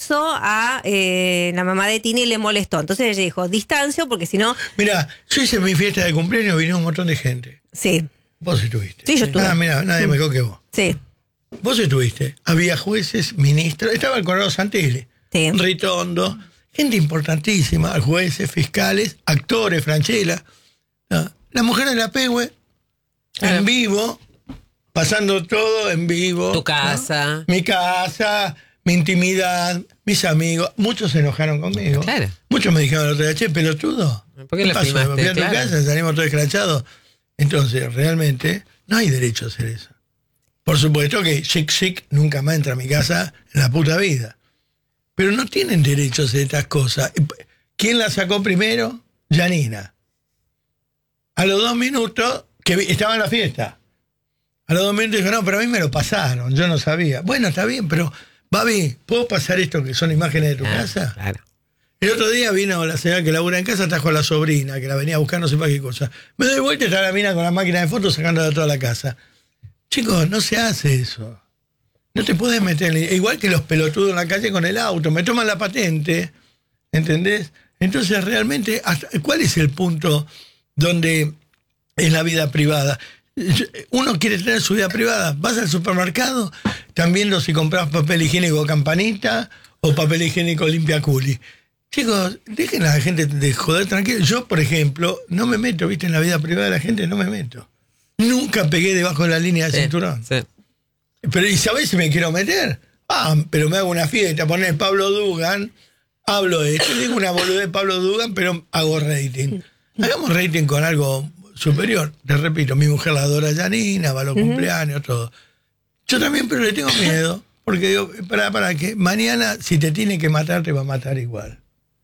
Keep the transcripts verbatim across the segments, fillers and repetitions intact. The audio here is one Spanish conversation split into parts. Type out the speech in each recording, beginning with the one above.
eso a eh, la mamá de Tini le molestó. Entonces ella dijo, distancio, porque si no... Mira, yo hice mi fiesta de cumpleaños, vino un montón de gente. Sí. Vos estuviste. Sí, yo estuve. Ah, mira, nadie Mm. mejor que vos. Sí. Vos estuviste. Había jueces, ministros, estaba el Corrado Santilli, Sí. Ritondo, gente importantísima, jueces, fiscales, actores, Franchella. ¿No? La mujer de la Pehue, en vivo, pasando todo en vivo. Tu casa. ¿no? Mi casa, mi intimidad, mis amigos. Muchos se enojaron conmigo. Claro. Muchos me dijeron el otro día, che, pelotudo. ¿Por qué lo pasó? filmaste? Me fui a tu Claro. casa, salimos todos escrachados. Entonces, realmente, no hay derecho a hacer eso. Por supuesto que Chic Chic nunca más entra a mi casa en la puta vida. Pero no tienen derecho a hacer estas cosas. ¿Quién la sacó primero? Janina. A los dos minutos, que estaba en la fiesta. A los dos minutos dijo, no, pero a mí me lo pasaron, yo no sabía. Bueno, está bien, pero, Babi, ¿puedo pasar esto que son imágenes de tu Ah, casa? Claro. El otro día vino la señora que labura en casa, trajo a la sobrina, que la venía a buscar no sé para qué cosa. Me doy vuelta y está la mina con la máquina de fotos sacándola de toda la casa. Chicos, no se hace eso. No te puedes meter, igual que los pelotudos en la calle con el auto, me toman la patente, ¿entendés? Entonces realmente, hasta, ¿cuál es el punto donde es la vida privada? Uno quiere tener su vida privada, vas al supermercado, están viendo si compras papel higiénico Campanita o papel higiénico Limpia Culi. Chicos, dejen a la gente de joder tranquilo. Yo, por ejemplo, no me meto, ¿viste? En la vida privada de la gente no me meto. Nunca pegué debajo de la línea de Sí, cinturón. sí. Pero, ¿y sabés si me quiero meter? Ah, pero me hago una fiesta, poner Pablo Dugan, hablo de esto, digo una boludez de Pablo Dugan, pero hago rating. Hagamos rating con algo superior. Te repito, mi mujer la adora Janina, va a los uh-huh. cumpleaños, todo. Yo también, pero le tengo miedo, porque digo, para, para que mañana, si te tiene que matar, te va a matar igual.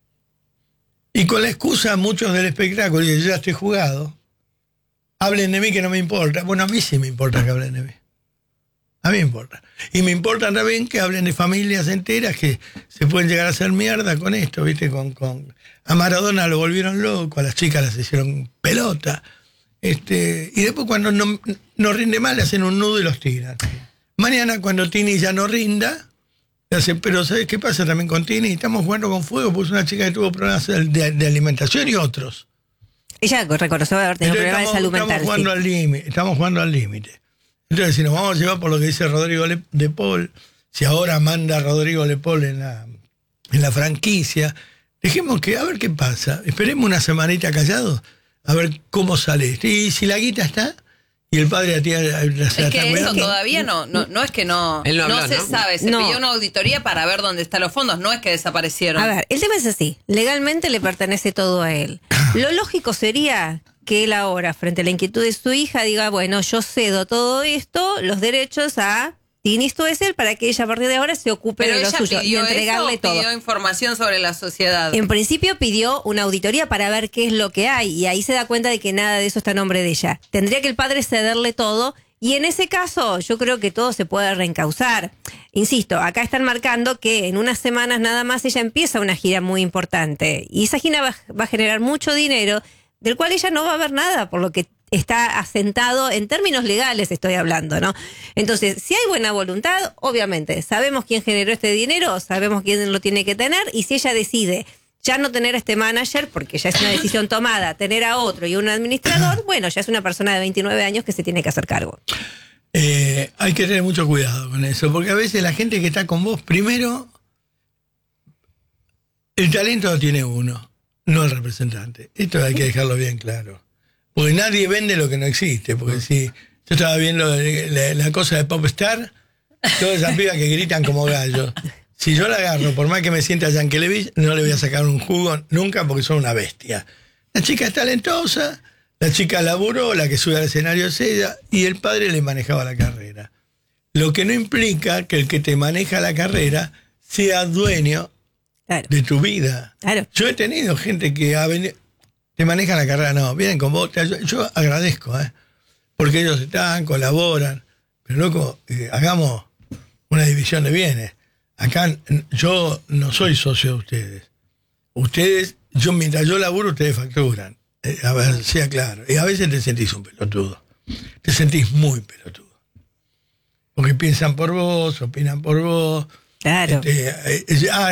Y con la excusa, muchos del espectáculo, y yo ya estoy jugado, hablen de mí que no me importa. Bueno, a mí sí me importa que hablen de mí. A mí me importa. Y me importa también que hablen de familias enteras que se pueden llegar a hacer mierda con esto, ¿viste? Con, con... A Maradona lo volvieron loco, a las chicas las hicieron pelota. Este... Y después cuando no, no rinde mal, le hacen un nudo y los tiran. Mañana cuando Tini ya no rinda, le hacen, pero ¿sabes qué pasa también con Tini? Estamos jugando con fuego, pues una chica que tuvo problemas de, de alimentación y otros. Ella reconoció haber tenido problemas de salud mental. Estamos jugando sí. al límite, estamos jugando al límite. Entonces, si nos vamos a llevar por lo que dice Rodrigo Le, de Paul, si ahora manda Rodrigo Le Paul en la, en la franquicia, dejemos que, a ver qué pasa. Esperemos una semanita callados, a ver cómo sale esto. Y si la guita está, y el padre a ti la es está que cuidando. eso todavía no, no, no es que no, Él no no, habló, se ¿no? sabe. Se No. pidió una auditoría para ver dónde están los fondos, no es que desaparecieron. A ver, el tema es así. Legalmente le pertenece todo a él. Lo lógico sería que él ahora, frente a la inquietud de su hija, diga, bueno, yo cedo todo esto, los derechos a Tini Stoessel, para que ella a partir de ahora se ocupe Pero de lo ella suyo y pidió entregarle eso, todo. pidió información sobre la sociedad. En principio pidió una auditoría para ver qué es lo que hay y ahí se da cuenta de que nada de eso está a nombre de ella. Tendría que el padre cederle todo y en ese caso yo creo que todo se puede reencauzar. Insisto, acá están marcando que en unas semanas nada más ella empieza una gira muy importante y esa gira va, va a generar mucho dinero del cual ella no va a ver nada, por lo que está asentado en términos legales, estoy hablando, ¿no? Entonces, si hay buena voluntad, obviamente, sabemos quién generó este dinero, sabemos quién lo tiene que tener, y si ella decide ya no tener a este manager, porque ya es una decisión tomada, tener a otro y un administrador, bueno, ya es una persona de veintinueve años que se tiene que hacer cargo. Eh, hay que tener mucho cuidado con eso, porque a veces la gente que está con vos, primero, el talento lo tiene uno, no el representante. Esto hay que dejarlo bien claro. Porque nadie vende lo que no existe. Porque si yo estaba viendo la, la cosa de Popstar, todas esas pibas que gritan como gallos. Si yo la agarro, por más que me sienta Yankelevich, no le voy a sacar un jugo nunca porque son una bestia. La chica es talentosa, la chica laburó, la que sube al escenario es ella, y el padre le manejaba la carrera. Lo que no implica que el que te maneja la carrera sea dueño Claro. de tu vida. Claro. Yo he tenido gente que ha venido, te manejan la carrera, no, vienen con vos, te ayudan. Yo agradezco, ¿eh? Porque ellos están, colaboran, pero loco, eh, hagamos una división de bienes. Acá yo no soy socio de ustedes. Ustedes, yo mientras yo laburo, ustedes facturan. Eh, a ver, sea claro. Y a veces te sentís un pelotudo. Te sentís muy pelotudo. Porque piensan por vos, opinan por vos. Claro. Este, eh, eh, ah,